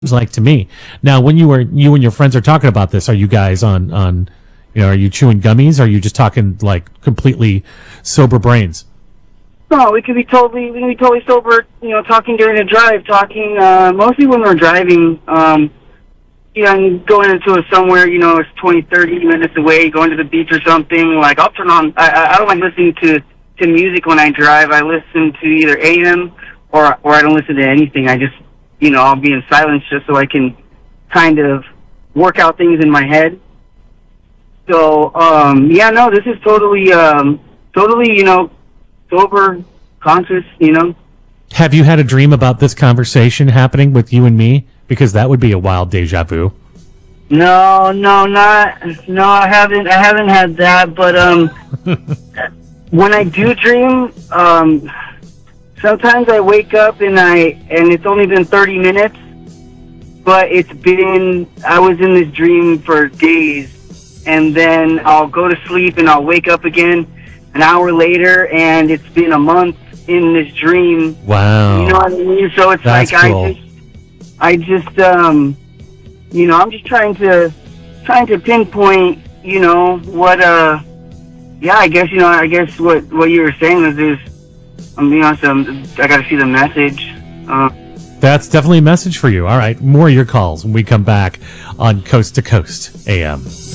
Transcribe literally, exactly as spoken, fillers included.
like to me. Now, when you were you and your friends are talking about this, are you guys on on you know, are you chewing gummies? Or are you just talking like completely sober brains? No, we could be totally we can be totally sober. You know, talking during a drive, talking uh, mostly when we're driving. Um, you know, and going into a somewhere, you know, it's twenty, thirty minutes away, going to the beach or something. Like I'll turn on. I I I don't like listening to to music when I drive. I listen to either A M or or I don't listen to anything. I just, you know, I'll be in silence just so I can kind of work out things in my head. So, um, yeah, no, this is totally, um, totally, you know, sober, conscious, you know. Have you had a dream about this conversation happening with you and me? Because that would be a wild deja vu. No, no, not, no, I haven't, I haven't had that, but, um, when I do dream, um, sometimes I wake up and I, and it's only been thirty minutes, but it's been, I was in this dream for days, and then I'll go to sleep and I'll wake up again an hour later, and it's been a month in this dream. Wow. You know what I mean? So it's That's like, cool. I just, I just, um, you know, I'm just trying to, trying to pinpoint, you know, what, uh, yeah, I guess, you know, I guess what, what you were saying is there's, I'm being honest, um, I got to see the message. Uh, That's definitely a message for you. All right, more of your calls when we come back on Coast to Coast A M.